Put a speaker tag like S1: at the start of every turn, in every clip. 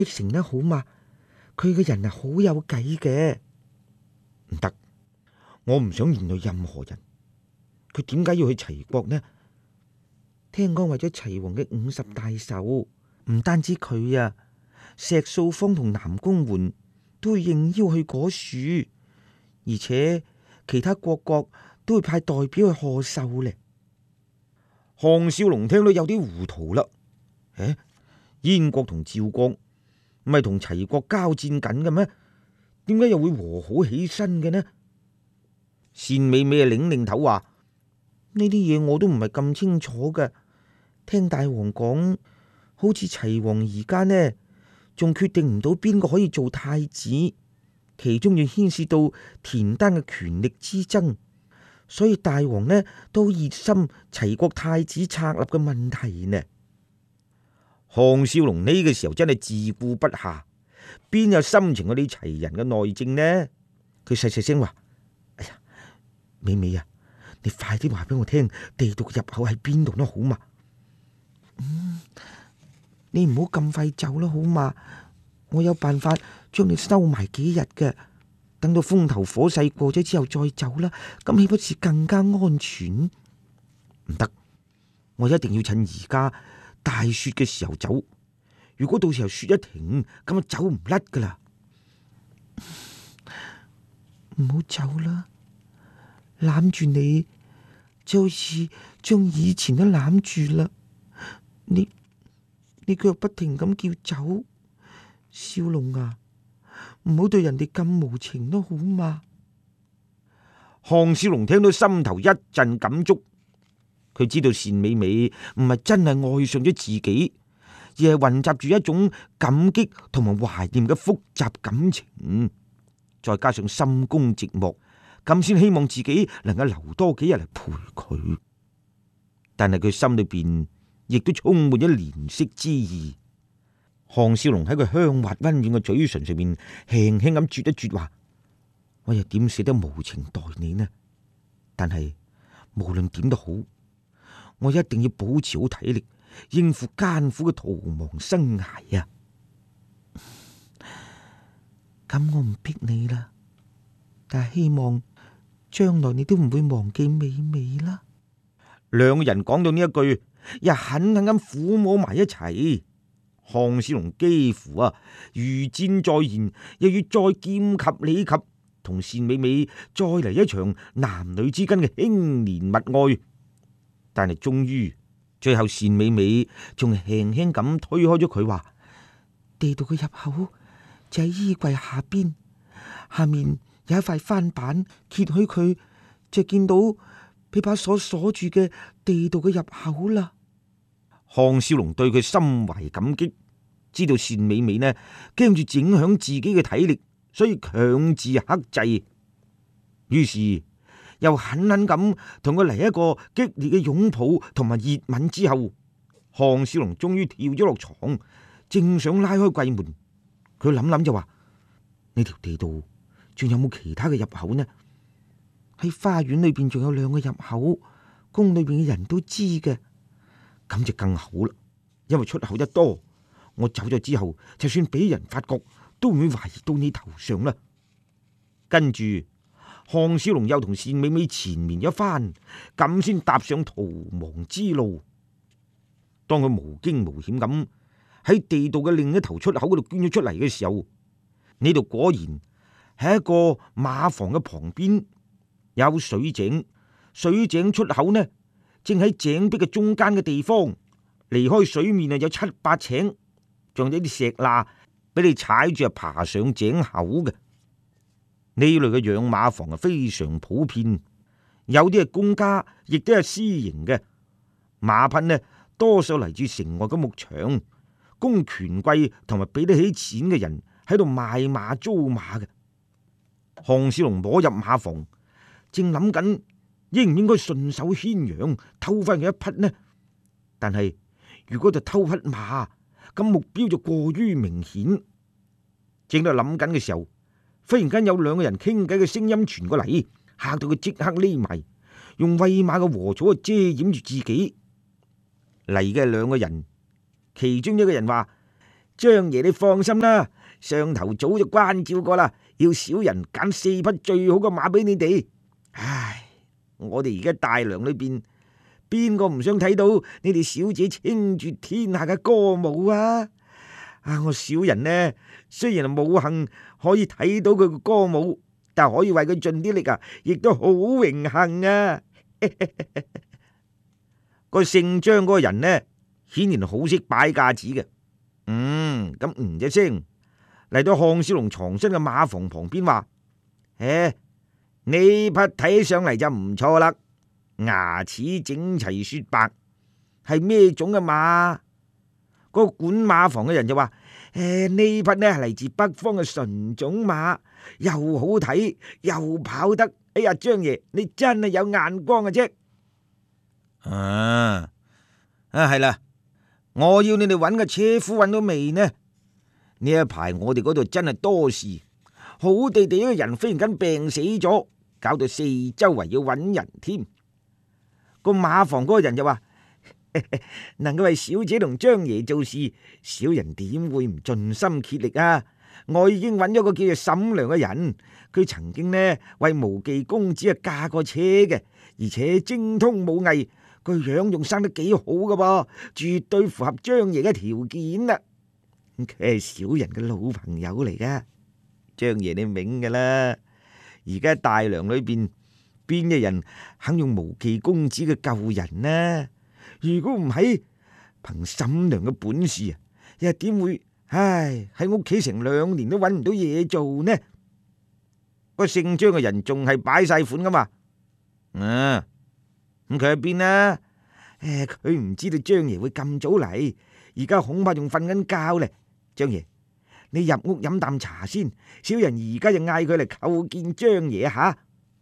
S1: 成啦，好嘛？佢嘅人係好有計嘅。
S2: 唔得，我唔想連累任何人。佢點解要去齊國呢？
S1: 聽講為咗齊王嘅50大壽，唔單止佢啊，石素芳同南宮桓都會應邀去嗰處，而且其他各國都會派代表去賀壽咧。
S2: 項少龍聽到有啲糊塗啦。燕國同趙國唔係同齊國交戰緊嘅咩？點解又會和好起身嘅呢？單美美啊，擰擰頭話：
S1: 呢啲嘢我都唔係咁清楚嘅。聽大王講，好似齊王而家呢，仲決定唔到邊個可以做太子，其中要牽涉到田單嘅權力之爭，所以大王呢都熱心齊國太子策立嘅問題呢。
S2: 項少龍呢個時候真係自顧不暇，邊有心情去理齊人嘅內政呢？
S1: 佢細細聲話：哎呀，美美啊，你快啲話俾我聽，地道嘅入口喺邊度都好嘛？你唔好咁快走啦，好嘛？我有辦法將你收埋幾日嘅，等到風頭火勢過咗之後再走啦，咁豈不是更加安全？
S2: 唔得，我一定要趁而家大雪嘅時候走。如果到時候雪一停，咁就走唔甩噶啦。
S1: 唔好走啦，攬住你就好似將以前都攬住啦。你腳不停咁叫走，少龍啊，唔好對人哋咁無情都好嘛。
S2: 項少龍聽到心頭一陣感觸，佢知道單美美唔係真係愛上咗自己，而係混雜住一種感激同埋懷念嘅複雜感情，再加上心公寂寞，咁先希望自己能夠留多幾日嚟陪佢。但係佢心裏邊亦都充滿咗憐惜之意。項少龍喺佢香滑溫軟嘅嘴唇上面輕輕咁啜一啜，話：我又點捨得無情待你呢？但係無論點都好，我一定要保持好體力，應付艱苦嘅逃亡生涯啊！
S1: 咁我唔逼你啦，但係希望將來你都唔會忘記美美啦。
S2: 兩個人講到呢一句，又狠狠咁撫摸埋一齊。項少龍幾乎如箭在弦，又要再劍及你及，同單美美再嚟一場男女之間嘅輕憐蜜愛。但係終於最後，單美美仲輕輕咁推開咗佢，話：
S1: 地道嘅入口就喺衣櫃下邊，下面有一塊翻板，揭開佢就見到被把鎖鎖住嘅地道嘅入口啦。
S2: 項少龍對佢心懷感激，知道單美美呢驚住影響自己嘅體力，所以強自克制。於是又狠狠咁同佢嚟一個激烈嘅擁抱同埋熱吻之後，項少龍終於跳咗落床，正想拉開櫃門，佢諗諗就話：呢條地道仲有冇其他嘅入口呢？
S1: 喺花園裏邊仲有2個入口，宮裏邊嘅人都知嘅。
S2: 咁就更好啦，因為出口一多，我走咗之後，就算俾人發覺，都唔會懷疑到你頭上啦。跟住，項少龍又同單美美纏綿一番，咁先踏上逃亡之路。當佢無驚無險咁喺地道嘅另一頭出口嗰度捐咗出嚟嘅時候，呢度果然係一個馬房嘅旁邊有水井，水井出口呢，正喺井壁嘅中間嘅地方，離開水面有7、8尺，仲有啲石罅俾你踩住爬上井口嘅。呢類嘅養馬房非常普遍，有啲係公家，亦都係私營嘅。馬匹呢，多數嚟自城外嘅牧場，供權貴同埋俾得起錢嘅人喺度賣馬租馬嘅。項少龍摸入馬房，正諗緊應唔應該順手牽羊偷翻佢一匹呢？但係如果就偷匹馬，咁目標就過於明顯。正喺度諗緊嘅時候，忽然間有2個人傾偈嘅聲音傳過嚟，嚇到佢即刻匿埋，用餵馬嘅禾草遮掩住自己。嚟嘅係2個人，其中一個人話： 張爺你放心啦，上頭早就關照過啦，要小人揀4匹最好嘅馬俾你哋。唉，我哋而家大梁裏邊邊個唔想睇到你哋小姐稱絕天下嘅歌舞啊？我小人呢，雖然冇幸可以睇到佢嘅歌舞，但可以為佢盡啲力啊，亦都好榮幸啊！個姓張嗰個人呢，顯然好識擺架子嘅。咁一聲嚟到項少龍藏身嘅馬房旁邊話：呢匹睇上嚟就唔錯啦，牙齒整齊雪白，係咩種嘅馬？嗰個管馬房嘅人就話：呢匹呢係嚟自北方嘅純種馬，又好睇又跑得。哎呀，張爺你真係有眼光嘅啫！係啦，我要你哋揾個車夫揾到未呢？呢一排我哋嗰度真係多事，好地地一個人忽然間病死咗，搞到四周圍要揾人添。個馬房嗰個人就話：能夠為小姐同張爺做事，小人點會唔盡心竭力啊？我已經揾咗個叫做沈良嘅人，佢曾經呢為無忌公子駕過車嘅，而且精通武藝，個樣仲生得幾好噶噃，絕對符合張爺嘅條件啦。佢係小人嘅老朋友嚟噶，張爺你明噶啦。而家大梁裏邊邊有人肯用無忌公子嘅救人呢？如果唔係憑沈良嘅本事啊，又點會喺屋企成2年都揾唔到嘢做呢？個姓張嘅人仲係擺晒款噶嘛？咁佢喺邊啊？佢唔知道張爺會咁早嚟，而家恐怕仲瞓緊覺咧。張爺，你入屋飲啖茶先，小人而家就嗌佢嚟叩見張爺吓。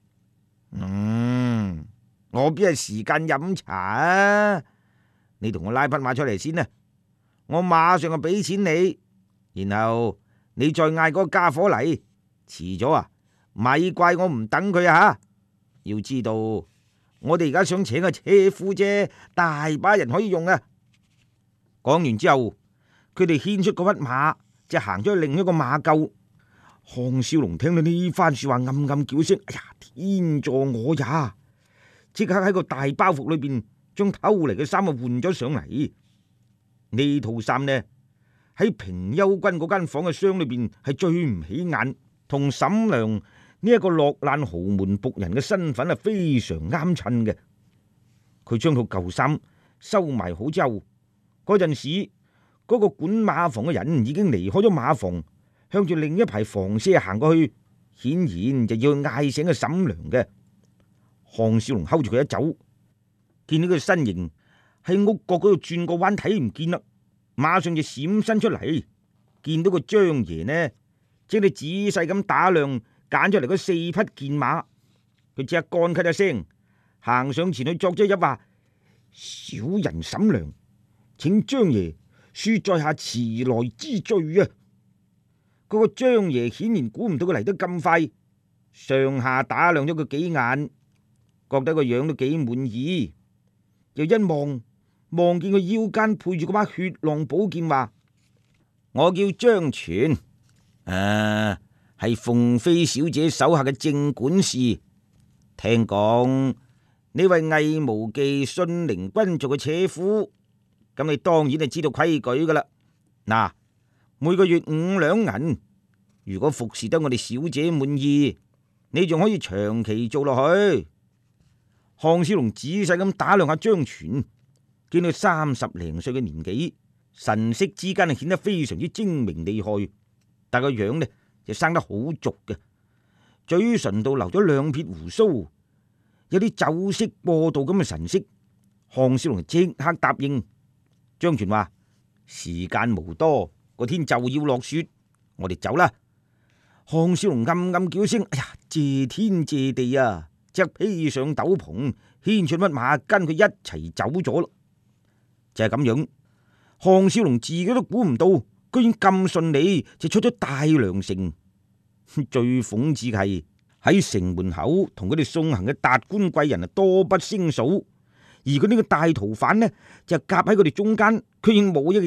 S2: 我邊係時間飲茶啊？你同我拉匹馬出嚟先啦，我馬上就俾錢你，然後你再嗌嗰個家伙嚟。遲咗啊，咪怪我唔等佢啊吓！要知道我哋而家想請個車夫啫，大把人可以用啊。講完之後，佢哋牽出嗰匹馬，就行咗去另一個馬廄。項少龍聽到呢番說話，暗暗叫聲：哎呀，天助我也！即刻喺個大包袱裏邊將偷嚟嘅衫啊換咗上嚟。呢套衫呢喺平丘君嗰間房嘅箱裏邊係最唔起眼，同沈良呢一個落難豪門僕人嘅身份係非常啱襯嘅。佢將套舊衫收埋好之後，嗰陣時嗰個管馬房嘅人已經離開咗馬房，向住另一排房舍行過去，顯然就要嗌醒個沈良嘅。項少龍睺住佢一走，見到佢身形喺屋角嗰度轉個彎，睇唔見啦，馬上就閃身出嚟，見到個張爺呢，即係仔細咁打量揀出嚟嗰4匹健馬，佢即刻乾咳一聲，行上前去作咗揖話：小人沈良，請張爺恕在下遲來之罪啊！嗰個張爺顯然估唔到佢嚟得咁快，上下打量咗佢幾眼，覺得個樣都幾滿意，又一望見佢腰間配住嗰把血浪寶劍，話：我叫張全，係鳳飛小姐手下嘅正管事。聽講你為魏無忌信陵君做嘅車夫，咁你當然係知道規矩噶啦。嗱，每個月5兩銀，如果服侍得我哋小姐滿意，你仲可以長期做落去。項少龍仔細咁打量下張全，見到30零歲嘅年紀，神色之間係顯得非常之精明厲害，但個樣呢就生得好俗嘅，嘴唇度留咗2撇鬍鬚，有啲酒色過度咁嘅神色。項少龍即刻答應。張全話：時間無多，個天就要落雪，我哋走啦。項少龍暗暗叫聲：哎呀，謝天謝地啊！即刻披上斗篷，牽出匹馬跟佢一齊走咗咯。就係咁樣，項少龍自己都估唔到，居然咁順利就出咗大梁城。最諷刺係喺城門口同佢哋送行嘅達官貴人啊，多不勝數，而佢呢個大逃犯呢就夾喺佢哋中間，居然冇一個人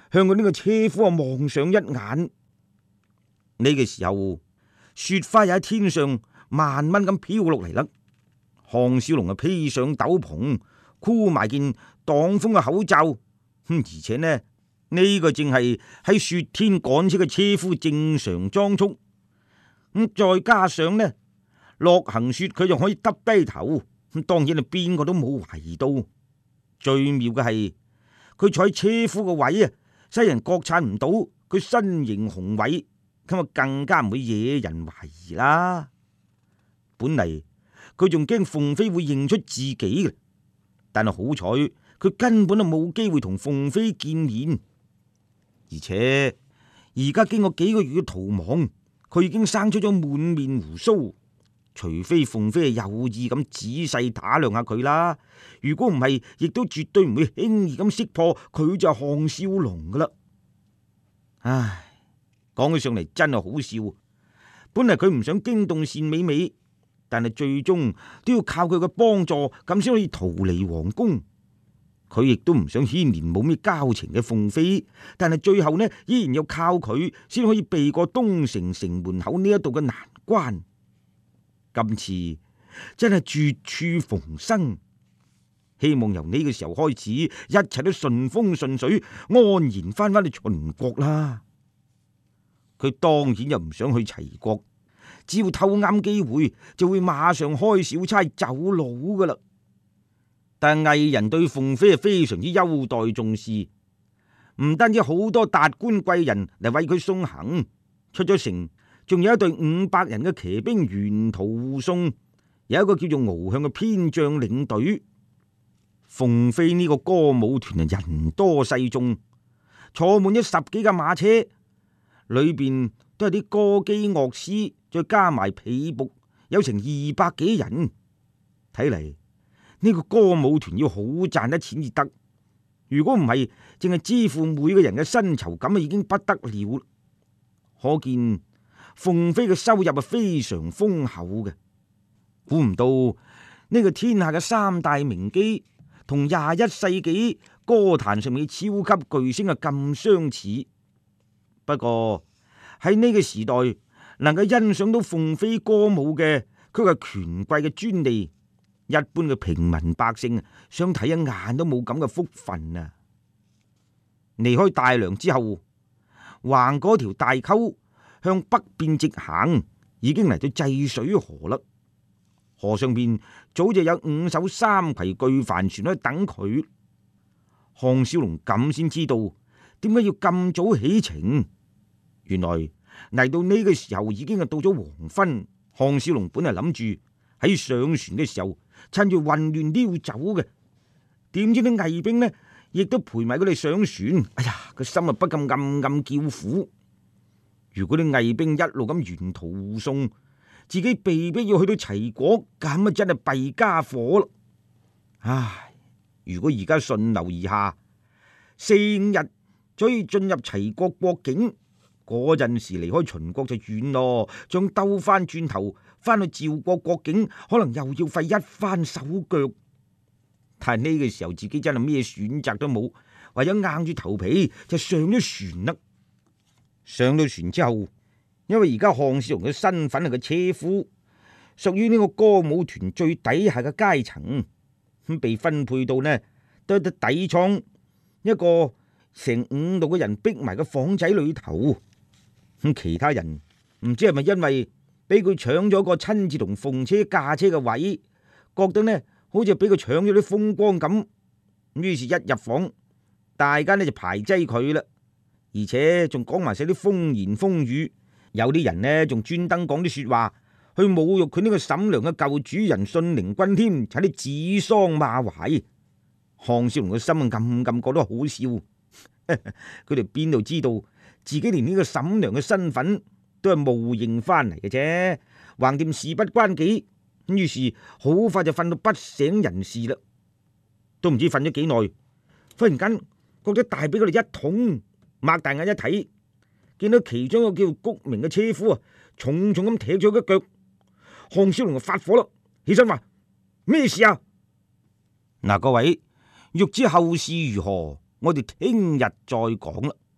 S2: 向佢呢個車夫望上一眼。呢個時候，雪花也喺天上慢慢咁飄落嚟啦。項少龍披上斗篷，箍埋件擋風嘅口罩，而且呢個正係喺雪天趕車嘅車夫正常裝束。再加上落行雪佢就可以耷低頭，當然係邊個都冇懷疑到。最妙嘅係佢坐喺車夫個位啊，世人覺察唔到佢身形雄偉，咁啊更加唔會惹人懷疑啦。本嚟佢仲驚鳳飛會認出自己嘅，但係好彩佢根本就冇機會同鳳飛見面，而且而家經過幾個月嘅逃亡，佢已經生出咗滿面鬍鬚。除非鳳飛係有意咁仔細打量下佢啦，如果唔係，亦都絕對唔會輕易咁識破佢就係項少龍噶啦。唉，講起上嚟真係好笑。本嚟佢唔想驚動單美美，但係最終都要靠佢嘅幫助，咁先可以逃離皇宮。佢亦都唔想牽連冇咩交情嘅鳳飛，但係最後依然要靠佢先可以避過東城城門口呢一度嘅難關。今次真係絕處逢生，希望由呢個時候開始，一切都順風順水，安然翻返去秦國啦。佢當然又唔想去齊國，只要偷啱機會，就會馬上開小差走佬噶啦。但係魏人對鳳飛係非常之優待重視，唔單止好多達官貴人嚟為佢送行，出咗城仲有一隊500人嘅騎兵沿途護送，有一個叫做敖向嘅偏將領隊。鳳飛呢個歌舞團啊，人多勢眾，坐滿咗10幾架馬車，裏邊都係啲歌姬樂師，再加埋婢僕，有成200幾人。睇嚟呢個歌舞團要好賺得錢至得，如果唔係，淨係支付每個人嘅薪酬，咁啊已經不得了。可見鳳飛嘅收入係非常豐厚嘅。估唔到呢個天下嘅3大名姬同21世紀歌壇上面嘅超級巨星啊咁相似。不過喺呢個時代，能夠欣賞到鳳飛歌舞嘅，佢係權貴嘅專利，一般嘅平民百姓想睇一眼都冇咁嘅福分啊！離開大梁之後，橫過條大溝，向北邊直行，已經嚟到濟水河啦。河上邊早就有5艘3桅巨帆船喺度等佢。項少龍咁先知道點解要咁早起程。原來嚟到呢個時候已經係到咗黃昏。項少龍本嚟諗住喺上船嘅時候趁住混亂溜走嘅，點知啲魏兵亦都陪埋佢哋上船。哎呀，個心啊不禁暗暗叫苦。如果啲魏兵一路咁沿途護送，自己被迫要去到齊國，咁啊真係弊家伙啦！唉，如果而家順流而下，4、5日就可以進入齊國國境，嗰陣時離開秦國就遠咯，仲兜翻轉頭翻去趙國國境，可能又要費一番手腳。但係呢個時候自己真係咩選擇都冇，唯有硬住頭皮就上咗船啦。上到船之後，因為而家項少龍嘅身份係個車夫，屬於呢個歌舞團最底下嘅階層，咁被分配到都喺底艙一個成5、6個人逼埋個房仔裏頭。咁其他人唔知係咪因為俾佢搶咗個親自同鳳車駕車嘅位，覺得好似俾佢搶咗啲風光咁，於是一入房，大家就排擠佢啦，而且仲講埋晒啲風言風語。有啲人仲專登講啲說話去侮辱佢呢個沈良嘅舊主人信陵君添，喺啲指桑罵槐。項少龍嘅心暗暗覺得好笑。佢哋邊度知道自己連呢個沈良嘅身份都係冒認翻嚟嘅啫，橫掂事不關己。於是好快就瞓到不省人事啦，都唔知瞓咗幾耐，忽然間覺得大髀嗰度一痛，擘大眼一睇，見到其中一個叫谷明嘅車夫重重咁踢咗佢一腳。項少龍就發火啦，起身話：咩事啊？嗱，各位欲知後事如何， 我哋聽日再講啦。